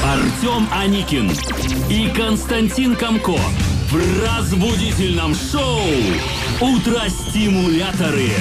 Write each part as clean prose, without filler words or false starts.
Артем Аникин и Константин Камко в разбудительном шоу «Утро-стимуляторы».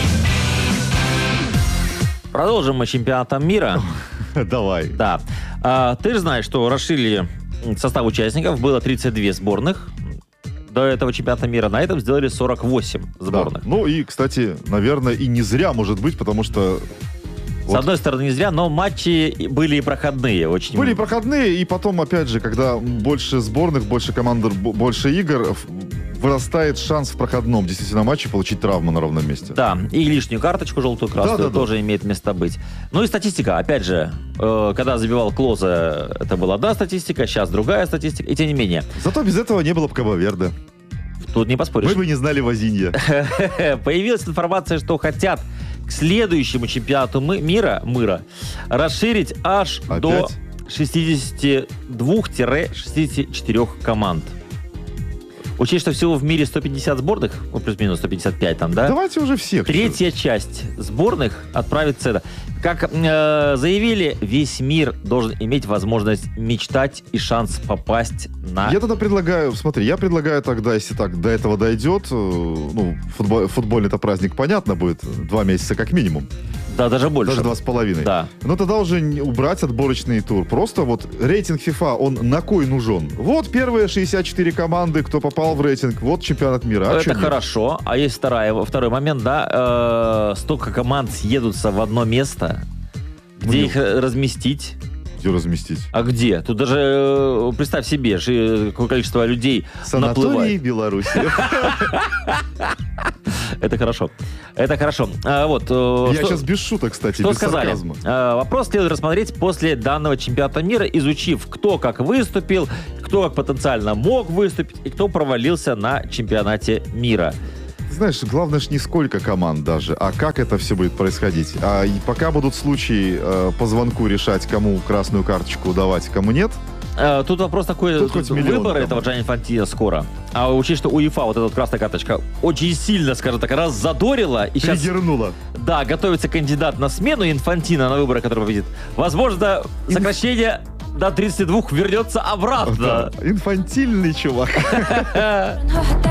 Продолжим мы чемпионатом мира. Давай. Да. Ты же знаешь, что расширили состав участников. Было 32 сборных до этого чемпионата мира. На этом сделали 48 сборных. Да. Ну и, кстати, наверное, и не зря, может быть, потому что... С одной стороны, не зря, но матчи были и проходные. Очень... Были и проходные, и потом, опять же, когда больше сборных, больше команд, больше игр, вырастает шанс в проходном действительно матче получить травму на ровном месте. Да, и лишнюю карточку желтую, красную тоже имеет место быть. Ну и статистика, опять же, когда забивал Клозе, это была одна статистика, сейчас другая статистика, и тем не менее. Зато без этого не было бы Кабо-Верде. Тут не поспоришь. Мы бы не знали Возинья. Появилась информация, что хотят к следующему чемпионату мира расширить аж до 62-64 команд. Учесть, что всего в мире 150 сборных, ну, плюс-минус 155 там, да? Давайте уже всех. Третья часть сборных отправится. Как заявили, весь мир должен иметь возможность мечтать и шанс попасть на... Я тогда предлагаю, смотри, тогда, если так до этого дойдет, ну, футбольный-то праздник, понятно, будет 2 месяца как минимум. Да, даже больше. Даже 2,5. Да. Но тогда уже убрать отборочный тур. Просто вот рейтинг FIFA, он на кой нужен? Вот первые 64 команды, кто попал в рейтинг, вот чемпионат мира. Это хорошо. А есть второй момент, да, столько команд съедутся в одно место, где их разместить. Где разместить? А где? Тут даже, представь себе, какое количество людей Санатории Беларуси. Это хорошо. Это хорошо. Я сейчас без шуток, кстати, без сарказма. Вопрос следует рассмотреть после данного чемпионата мира, изучив, кто как выступил, кто как потенциально мог выступить и кто провалился на чемпионате мира. Знаешь, главное же не сколько команд даже, а как это все будет происходить. И пока будут случаи по звонку решать, кому красную карточку давать, кому нет. Тут вопрос такой, выборы этого Джанни Инфантино скоро. А учесть, что УЕФА, вот эта вот красная карточка, очень сильно, скажем так, раззадорила. И сейчас, да, готовится кандидат на смену Инфантино на выборы, который победит. Возможно, сокращение до 32 вернется обратно. Да, инфантильный чувак.